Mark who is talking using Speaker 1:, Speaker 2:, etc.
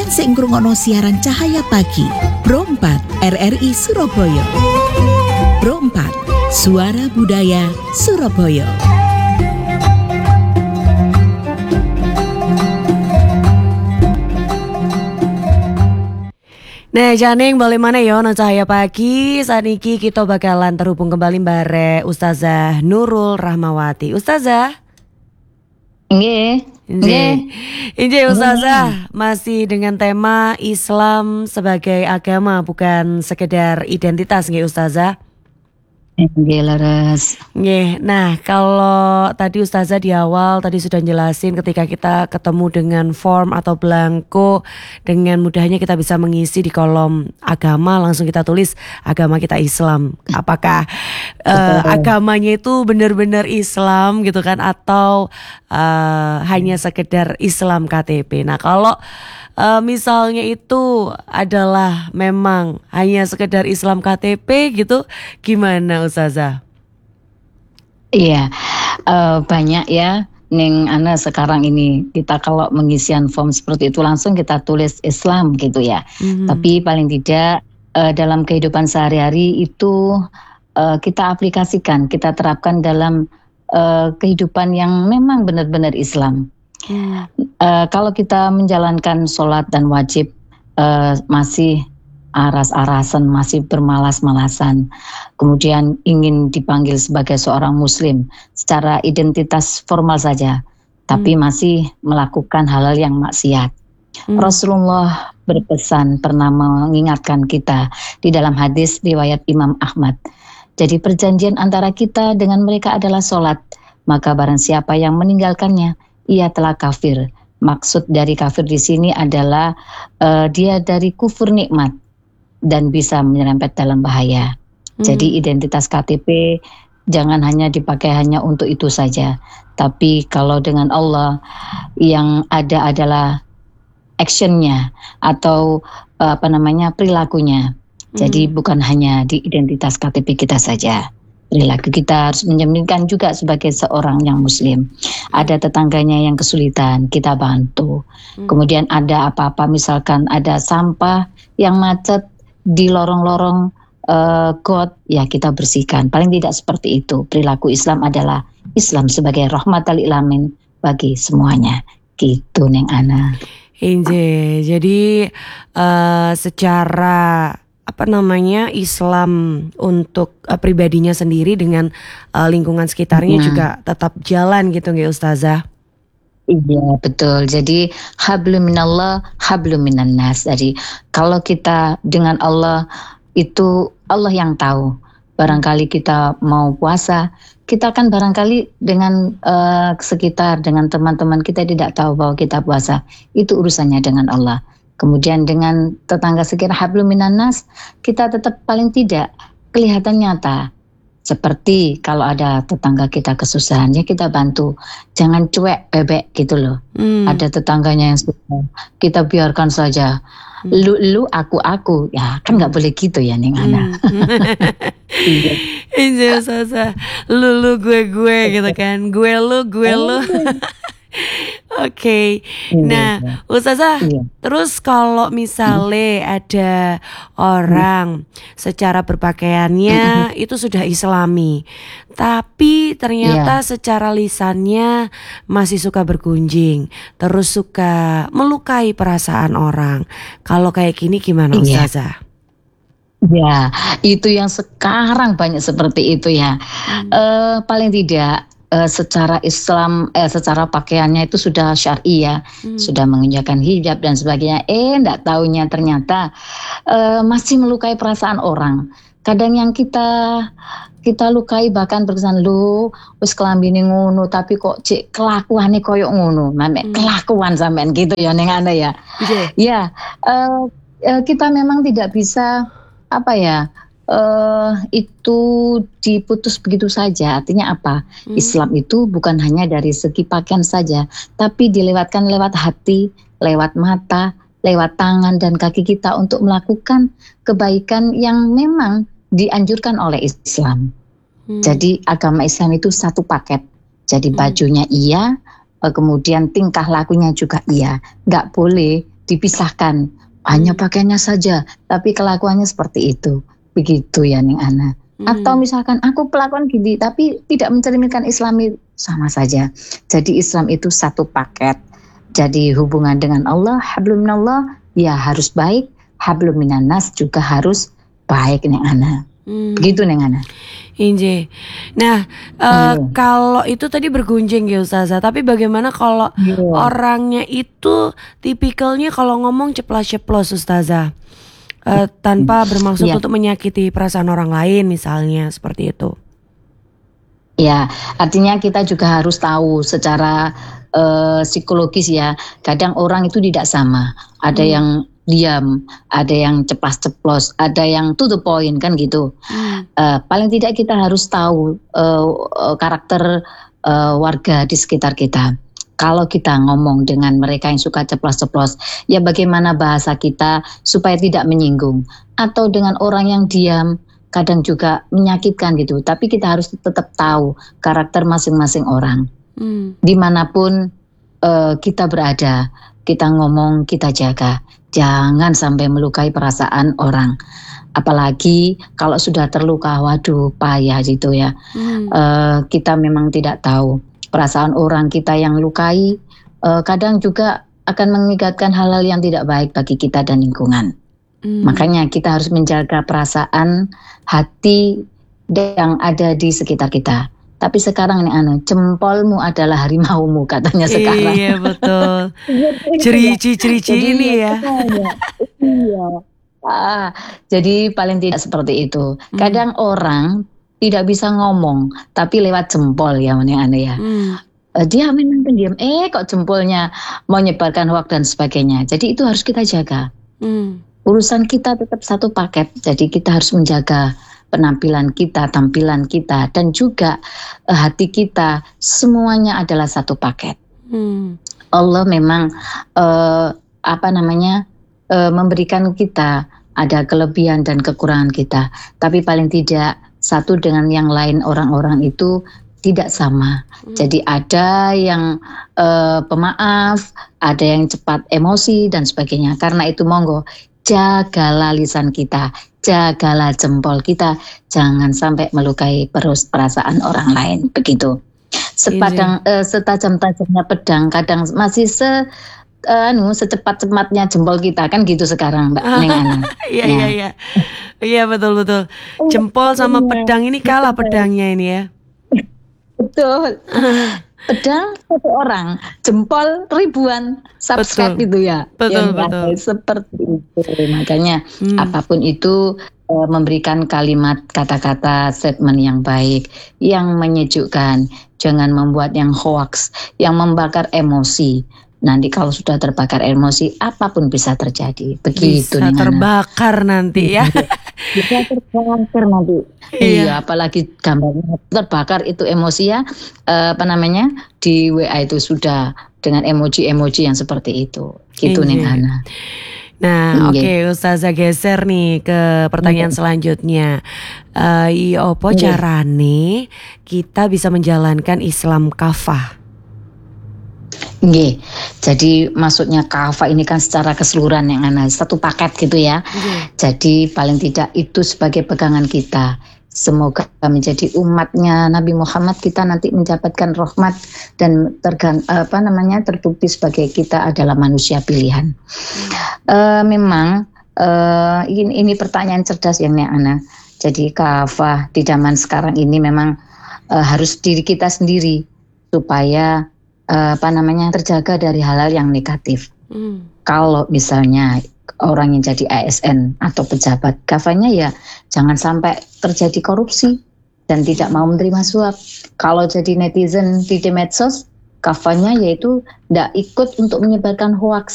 Speaker 1: sing ngrungokno siaran Cahaya Pagi Pro 4 RRI Surabaya. Pro 4 Suara Budaya Surabaya.
Speaker 2: Nah, janing balik mana yo no Cahaya Pagi. Saat ini kita bakalan terhubung kembali bare Ustazah Nurul Rahmawati. Ustazah. Nggih, Ustazah, masih dengan tema Islam sebagai agama, bukan sekedar identitas, nggih Ustazah.
Speaker 3: Nggih, laras.
Speaker 2: Nggih. Nah, kalau tadi Ustazah di awal tadi sudah jelasin ketika kita ketemu dengan form atau blanko, dengan mudahnya kita bisa mengisi di kolom agama, langsung kita tulis agama kita Islam. Apakah agamanya itu benar-benar Islam gitu kan, atau hanya sekedar Islam KTP. Nah, kalau misalnya itu adalah memang hanya sekedar Islam KTP gitu, gimana Ustazah?
Speaker 3: Iya, banyak ya Neng Ana sekarang ini kita kalau mengisian form seperti itu langsung kita tulis Islam gitu ya. Tapi paling tidak dalam kehidupan sehari-hari itu kita aplikasikan, kita terapkan dalam kehidupan yang memang benar-benar Islam. Kalau kita menjalankan sholat dan wajib masih aras-arasan, masih bermalas-malasan, kemudian ingin dipanggil sebagai seorang muslim secara identitas formal saja, tapi masih melakukan hal-hal yang maksiat. Rasulullah berpesan, pernah mengingatkan kita di dalam hadis riwayat Imam Ahmad. Jadi perjanjian antara kita dengan mereka adalah sholat, maka barang siapa yang meninggalkannya, ia telah kafir. Maksud dari kafir di sini adalah dia dari kufur nikmat dan bisa menyerempet dalam bahaya. Jadi identitas KTP jangan hanya dipakai hanya untuk itu saja. Tapi kalau dengan Allah yang ada adalah actionnya atau perilakunya. Jadi bukan hanya di identitas KTP kita saja. Perilaku kita harus mencerminkan juga sebagai seorang yang muslim. Ada tetangganya yang kesulitan, kita bantu. Kemudian ada apa-apa, misalkan ada sampah yang macet di lorong-lorong got, ya kita bersihkan. Paling tidak seperti itu. Perilaku Islam adalah Islam sebagai rahmatal lil alamin bagi semuanya. Gitu Neng Ana.
Speaker 2: Jadi secara Islam untuk pribadinya sendiri dengan lingkungan sekitarnya juga tetap jalan gitu nggih Ustazah?
Speaker 3: Iya betul. Jadi hablum minallah, hablum minan nas. Jadi kalau kita dengan Allah itu Allah yang tahu. Barangkali kita mau puasa, kita kan barangkali dengan sekitar, dengan teman-teman kita tidak tahu bahwa kita puasa. Itu urusannya dengan Allah. Kemudian dengan tetangga sekitar hablum minan nas, kita tetap paling tidak kelihatan nyata. Seperti kalau ada tetangga kita kesusahan, ya kita bantu. Jangan cuek bebek gitu loh. Ada tetangganya yang susah, kita biarkan saja. Lu, aku. Ya kan gak boleh gitu ya Neng Ana.
Speaker 2: Iya Ustazah. Lu gue gitu kan. Gue lu. Oke. Nah, Ustazah, terus kalau misalnya ada orang secara berpakaiannya itu sudah Islami, tapi ternyata secara lisannya masih suka bergunjing, terus suka melukai perasaan orang. Kalau kayak gini gimana Ustazah?
Speaker 3: Ya, itu yang sekarang banyak seperti itu ya. Paling tidak secara Islam, secara pakaiannya itu sudah syar'i ya, sudah mengenakan hijab dan sebagainya. Enggak taunya ternyata masih melukai perasaan orang. Kadang yang kita lukai bahkan berkesan lu wis kelambine ngono tapi kok cek kelakuane koyo ngono. Mamek kelakuan sampean gitu ya Neng Ana ya. Ya, kita memang tidak bisa itu diputus begitu saja. Artinya apa? Islam itu bukan hanya dari segi pakaian saja, tapi dilewatkan lewat hati, lewat mata, lewat tangan dan kaki kita untuk melakukan kebaikan yang memang dianjurkan oleh Islam. Jadi agama Islam itu satu paket. Jadi bajunya iya, kemudian tingkah lakunya juga iya. Nggak boleh dipisahkan. Hanya pakaiannya saja, tapi kelakuannya seperti itu. Begitu ya Ning Ana. Atau misalkan aku pelakuan gini, tapi tidak mencerminkan Islami, sama saja. Jadi Islam itu satu paket. Jadi hubungan dengan Allah, hablum minallah, ya harus baik. Hablum minannas juga harus baik Ning Ana. Begitu Ning Ana.
Speaker 2: Inje. Nah, kalau itu tadi bergunjing ya Ustazah, tapi bagaimana kalau orangnya itu tipikalnya kalau ngomong ceplas-ceplos Ustazah, tanpa bermaksud untuk menyakiti perasaan orang lain misalnya, seperti itu.
Speaker 3: Ya, artinya kita juga harus tahu secara psikologis ya. Kadang orang itu tidak sama. Ada yang diam, ada yang ceplas-ceplos, ada yang to the point kan gitu. Paling tidak kita harus tahu karakter warga di sekitar kita. Kalau kita ngomong dengan mereka yang suka ceplos-ceplos, ya bagaimana bahasa kita supaya tidak menyinggung. Atau dengan orang yang diam, kadang juga menyakitkan gitu. Tapi kita harus tetap tahu karakter masing-masing orang. Dimanapun kita berada, kita ngomong, kita jaga. Jangan sampai melukai perasaan orang. Apalagi kalau sudah terluka, waduh payah gitu ya. Kita memang tidak tahu perasaan orang kita yang lukai. Kadang juga akan mengakibatkan hal-hal yang tidak baik bagi kita dan lingkungan. Makanya kita harus menjaga perasaan hati yang ada di sekitar kita. Tapi sekarang nih jempolmu adalah harimaumu katanya sekarang.
Speaker 2: Iya betul. Cerici ini ya.
Speaker 3: Iya. Jadi paling tidak seperti itu. Kadang orang tidak bisa ngomong, tapi lewat jempol ya ya. Dia memang pendiam. Kok jempolnya mau nyebarkan hoax dan sebagainya. Jadi itu harus kita jaga. Urusan kita tetap satu paket. Jadi kita harus menjaga penampilan kita, tampilan kita, dan juga hati kita, semuanya adalah satu paket. Allah memang memberikan kita ada kelebihan dan kekurangan kita, tapi paling tidak satu dengan yang lain orang-orang itu tidak sama. Jadi ada yang pemaaf, ada yang cepat emosi dan sebagainya. Karena itu monggo jagalah lisan kita, jagalah jempol kita, jangan sampai melukai perasaan orang lain. Begitu. Setajam-tajamnya pedang kadang masih secepat-cepatnya jempol kita kan gitu sekarang Mbak Neng Ana.
Speaker 2: Iya. Iya betul. Jempol sama pedang ini kalah pedangnya ini ya.
Speaker 3: Betul. Pedang satu orang, jempol ribuan subscribe itu ya.
Speaker 2: Betul.
Speaker 3: Seperti itu. Makanya apapun itu memberikan kalimat, kata-kata, statement yang baik, yang menyejukkan. Jangan membuat yang hoax, yang membakar emosi. Nanti kalau sudah terbakar emosi, apapun bisa terjadi. Begitu
Speaker 2: bisa terbakar nanti ya.
Speaker 3: Bisa terbakar nanti. Iya, apalagi gambarnya terbakar itu emosi ya. Di WA itu sudah dengan emoji-emoji yang seperti itu. Gitu Ning Ana.
Speaker 2: Nah, oke, Ustazah geser nih ke pertanyaan selanjutnya. Opo carane kita bisa menjalankan Islam kafah?
Speaker 3: Nggih. Jadi maksudnya kafah ini kan secara keseluruhan yang satu paket gitu ya. Jadi paling tidak itu sebagai pegangan kita. Semoga menjadi umatnya Nabi Muhammad, kita nanti mendapatkan rahmat dan terbukti sebagai kita adalah manusia pilihan. Memang ini pertanyaan cerdas yang Ana. Jadi kafah di zaman sekarang ini memang harus diri kita sendiri supaya terjaga dari hal-hal yang negatif. Kalau misalnya orang yang jadi ASN atau pejabat, kafanya ya jangan sampai terjadi korupsi dan tidak mau menerima suap. Kalau jadi netizen di medsos, kafanya yaitu tidak ikut untuk menyebarkan hoax.